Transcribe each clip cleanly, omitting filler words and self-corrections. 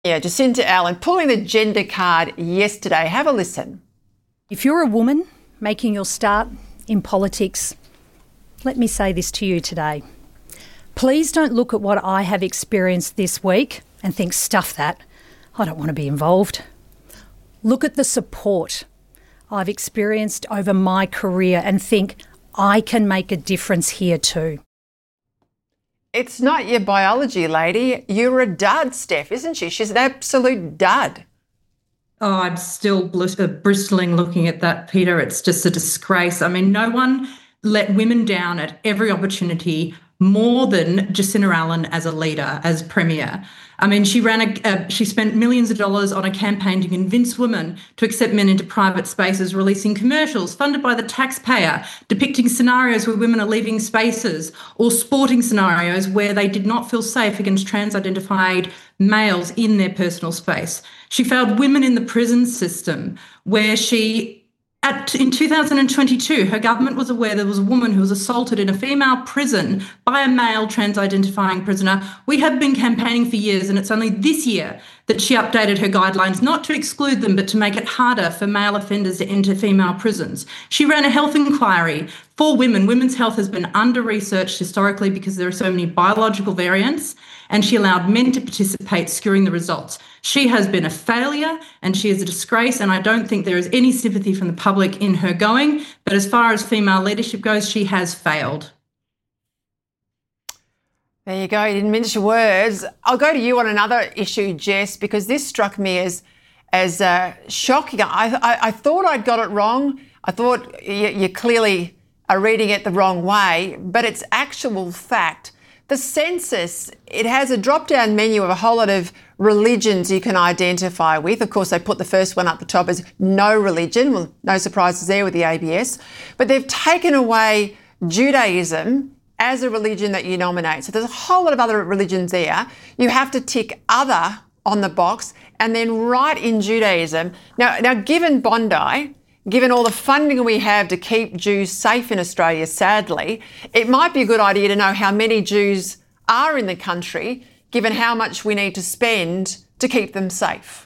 Yeah, Jacinta Allen pulling the gender card yesterday. Have a listen. If you're a woman making your start in politics, let me say this to you today. Please don't look at what I have experienced this week and think, stuff that, I don't want to be involved. Look at the support I've experienced over my career and think, I can make a difference here too. It's not your biology lady. You're a dud, Steph, isn't she? She's an absolute dud. Oh, I'm still bristling looking at that, Peter. It's just a disgrace. I mean, no one let women down at every opportunity more than Jacinta Allen as a leader, as Premier. I mean, she spent millions of dollars on a campaign to convince women to accept men into private spaces, releasing commercials funded by the taxpayer, depicting scenarios where women are leaving spaces, or sporting scenarios where they did not feel safe against trans-identified males in their personal space. She failed women in the prison system, where in 2022, her government was aware there was a woman who was assaulted in a female prison by a male trans-identifying prisoner. We have been campaigning for years, and it's only this year that she updated her guidelines, not to exclude them, but to make it harder for male offenders to enter female prisons. She ran a health inquiry for women. Women's health has been under-researched historically because there are so many biological variants, and she allowed men to participate, skewing the results. She has been a failure and she is a disgrace, and I don't think there is any sympathy from the public in her going. But as far as female leadership goes, she has failed. There you go. You didn't mince your words. I'll go to you on another issue, Jess, because this struck me as shocking. I thought I'd got it wrong. I thought you clearly are reading it the wrong way, but it's actual fact. The census, it has a drop-down menu of a whole lot of religions you can identify with. Of course, they put the first one up the top as no religion. Well, no surprises there with the ABS. But they've taken away Judaism as a religion that you nominate. So there's a whole lot of other religions there. You have to tick other on the box and then write in Judaism. Now given Bondi, given all the funding we have to keep Jews safe in Australia, sadly, it might be a good idea to know how many Jews are in the country, given how much we need to spend to keep them safe.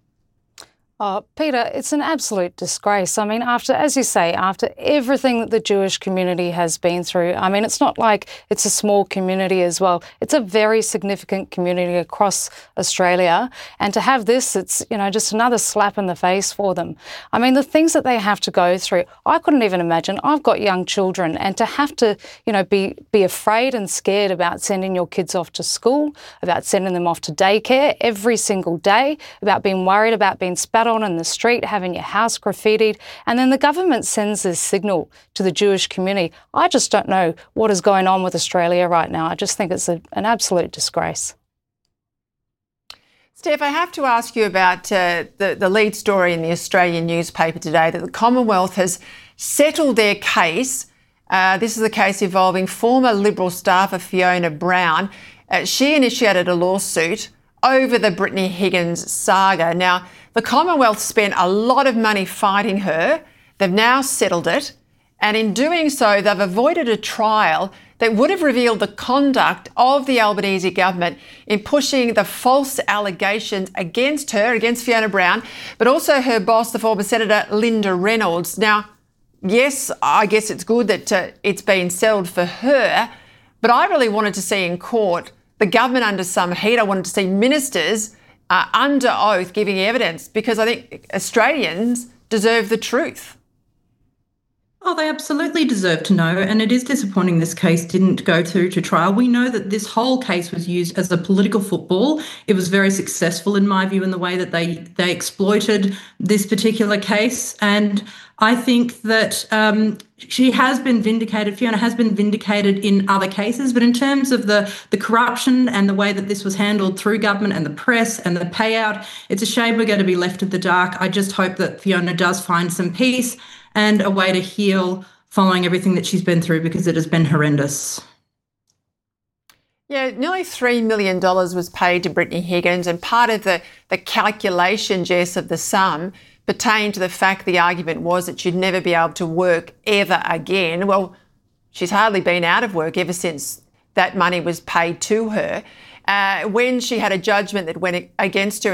Oh, Peter, it's an absolute disgrace. I mean, after everything that the Jewish community has been through, I mean, it's not like it's a small community as well. It's a very significant community across Australia. And to have this, it's, just another slap in the face for them. I mean, the things that they have to go through, I couldn't even imagine. I've got young children, and to have to, be afraid and scared about sending your kids off to school, about sending them off to daycare every single day, about being worried about being spat on in the street, having your house graffitied, and then the government sends this signal to the Jewish community. I just don't know what is going on with Australia right now. I just think it's an absolute disgrace. Steph, I have to ask you about the lead story in the Australian newspaper today, that the Commonwealth has settled their case. This is a case involving former Liberal staffer Fiona Brown. She initiated a lawsuit over the Brittany Higgins saga. Now, the Commonwealth spent a lot of money fighting her. They've now settled it. And in doing so, they've avoided a trial that would have revealed the conduct of the Albanese government in pushing the false allegations against her, against Fiona Brown, but also her boss, the former Senator Linda Reynolds. Now, yes, I guess it's good that it's been settled for her, but I really wanted to see in court the government under some heat. I wanted to see ministers under oath giving evidence, because I think Australians deserve the truth. Oh, they absolutely deserve to know, and it is disappointing this case didn't go through to trial. We know that this whole case was used as a political football. It was very successful, in my view, in the way that they exploited this particular case, and I think that she has been vindicated. Fiona has been vindicated in other cases, but in terms of the corruption and the way that this was handled through government and the press and the payout, it's a shame we're going to be left in the dark. I just hope that Fiona does find some peace and a way to heal following everything that she's been through, because it has been horrendous. Yeah, nearly $3 million was paid to Brittany Higgins, and part of the calculation, Jess, of the sum pertained to the fact the argument was that she'd never be able to work ever again. Well, she's hardly been out of work ever since that money was paid to her. when she had a judgment that went against her